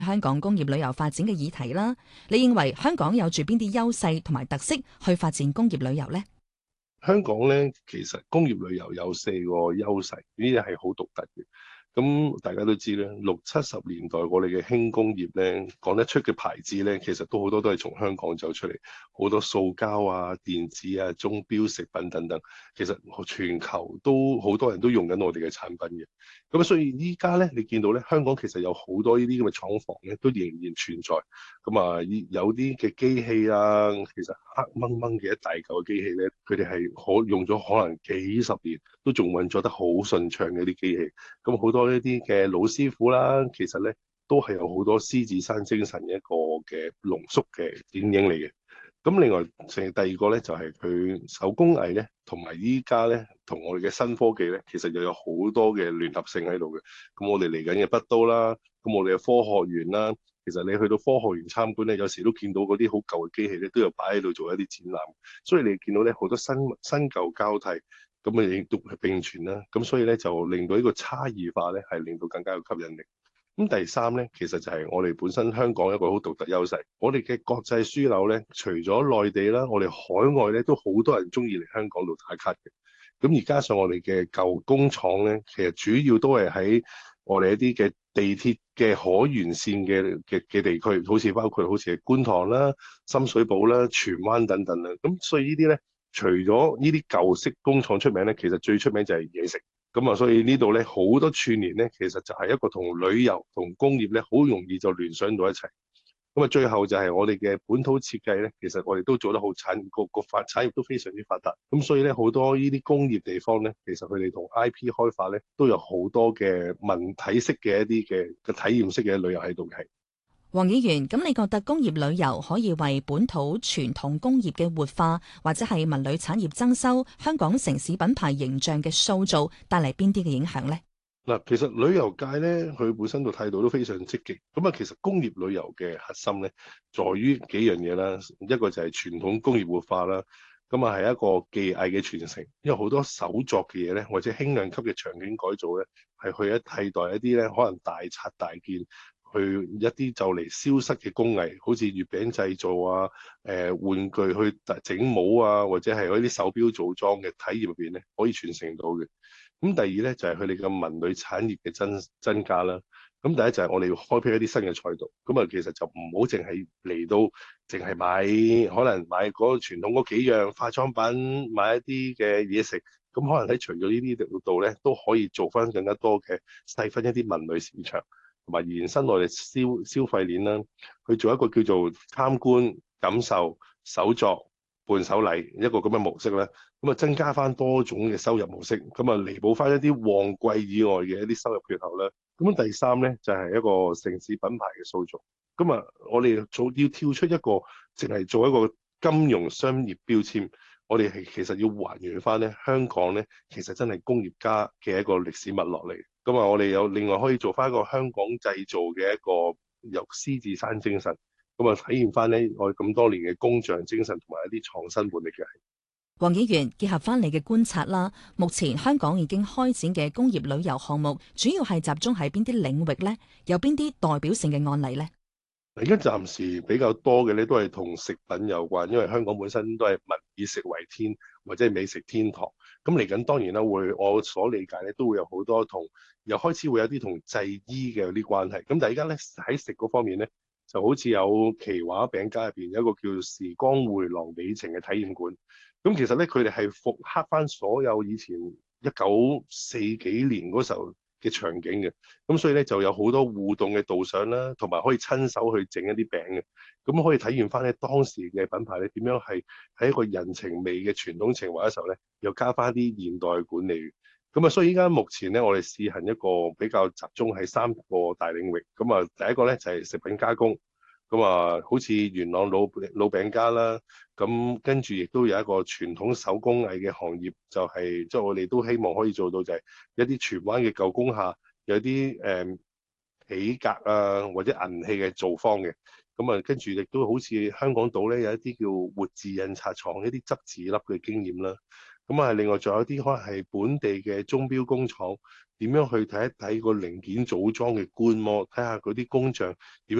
香港工業旅遊發展嘅議題啦。你認為香港有住邊啲優勢同埋特色去發展工業旅遊呢？ 香港咧，其實工業旅遊有4個優勢，呢啲係好獨特嘅。咁大家都知咧，60、70年代我哋嘅輕工業咧，講得出嘅牌子咧，其實都好多都係從香港走出嚟，好多塑膠啊、電子啊、鐘錶、食品等等，其實全球都好多人都用緊我哋嘅產品嘅。咁所以依家咧，你見到咧，香港其實有好多呢啲咁嘅廠房咧，都仍然存在。咁啊，有啲嘅機器啊，其實黑掹掹嘅一大嚿嘅機器咧，佢哋係用咗可能幾十年，都仲運作得好順暢嘅啲機器。咁好多呢啲嘅老師傅啦，其實咧都係有好多獅子山精神一個嘅濃縮嘅剪影嚟嘅。咁另外，第二個咧就係佢手工藝咧，同埋依家咧同我哋嘅新科技咧，其實又有好多嘅聯合性喺度嘅。咁我哋嚟緊嘅北都啦，咁我哋嘅科學園啦，其實你去到科學園參觀咧，有時都見到嗰啲好舊嘅機器咧，都有擺喺度做一啲展覽。所以你見到咧好多新舊交替，咁啊亦都係並存啦。咁所以咧就令到呢個差異化咧係令到更加有吸引力。咁第三咧，其實就係我哋本身香港一個好獨特優勢。我哋嘅國際樞紐咧，除咗內地啦，我哋海外咧都好多人中意嚟香港度打卡嘅。咁而加上我哋嘅舊工廠咧，其實主要都係喺我哋一啲嘅地鐵嘅可沿線嘅地區，好似係觀塘啦、深水埗啦、荃灣等等啦。咁所以呢啲咧，除咗呢啲舊式工廠出名咧，其實最出名就係嘢食。咁啊，所以呢度咧好多串聯咧，其實就係一個同旅遊同工業咧，好容易就聯想到一齊。咁啊，最後就係我哋嘅本土設計咧，其實我哋都做得好產業都非常之發達。咁所以咧，好多呢啲工業地方咧，其實佢哋同 IP 開發咧，都有好多嘅文體式嘅一啲嘅體驗式嘅旅遊喺度嘅。 黃議員，咁你覺得工業旅遊可以為本土傳統工業嘅活化，或者係文旅產業增收、香港城市品牌形象嘅塑造，帶嚟邊啲嘅影響呢？ 嗱，其實旅遊界咧，佢本身個態度都非常積極。咁啊，其實工業旅遊嘅核心咧，在於幾樣嘢啦。一個就係傳統工業活化啦，咁啊係一個技藝嘅傳承。因為好多手作嘅嘢咧，或者輕量級嘅場景改造咧，係去替代一啲咧可能大拆大件，去一啲就嚟消失嘅工藝，好似月餅製造啊、玩具去整帽啊，或者係嗰啲手錶組裝嘅體驗入邊咧，可以傳承到嘅。咁第二咧就係佢哋嘅文旅產業嘅增加啦。咁第一就係我哋要開闢一啲新嘅賽道。咁啊，其實就唔好淨係嚟到，淨係買可能買嗰個傳統嗰幾樣化妝品，買一啲嘅嘢食。咁可能喺除咗呢啲度咧，都可以做翻更加多嘅細分一啲文旅市場，同埋延伸我哋消費鏈啦，去做一個叫做參觀、感受、手作、伴手禮一個咁嘅模式咧。咁啊，增加翻多種嘅收入模式，咁啊彌補翻一啲旺季以外嘅一啲收入缺口啦。咁第三咧就係一個城市品牌嘅塑造。咁啊，我哋要跳出一個淨係做一個金融商業標籤，我哋係其實要還原翻咧香港咧，其實真係工業家嘅一個歷史脈絡嚟。咁啊，我哋有另外可以做翻一個香港製造嘅一個由獅子山精神，咁啊體現翻咧我哋咁多年嘅工匠精神同埋一啲創新活力嘅。 黃議員，結合翻你嘅觀察啦，目前香港已經開展嘅工業旅遊項目，主要係集中喺邊啲領域呢？有邊啲代表性嘅案例呢？ 而家暫時比較多嘅咧，都係同食品有關，因為香港本身都係民以食為天，或者係美食天堂。咁嚟緊當然啦，我所理解咧，都會有好多又開始會有啲同製衣嘅啲關係。咁但係而家咧喺食嗰方面咧，就好似有奇華餅家入邊有一個叫做時光回廊旅程嘅體驗館。咁其實咧，佢哋係復刻翻所有以前1940幾年嗰時候嘅場景嘅。咁所以咧就有好多互動嘅導賞啦，同埋可以親手去整一啲餅嘅。咁可以體驗翻咧當時嘅品牌咧點樣係喺一個人情味嘅傳統情懷嘅時候咧，又加翻啲現代嘅管理。咁啊，所以依家目前咧，我哋試行一個比較集中喺3個大領域。咁啊，第一個咧就係食品加工。咁啊，好似元朗老餅家啦，咁跟住亦都有一個傳統手工藝嘅行業，就係即係我哋都希望可以做到，就係一啲荃灣嘅舊工廈有啲皮革啊或者銀器嘅造坊嘅。咁啊，跟住亦都好似香港島咧有一啲叫活字印刷廠一啲執字粒嘅經驗啦。 咁啊，另外仲有啲可能係本地嘅鐘錶工廠，點樣去睇一睇個零件組裝嘅觀摩，睇下嗰啲工匠點樣